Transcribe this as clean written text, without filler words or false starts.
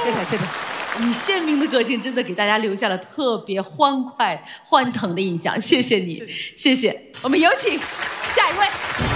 谢谢谢谢。你鲜明的个性真的给大家留下了特别欢快、欢腾的印象，谢谢你，谢谢。我们有请下一位。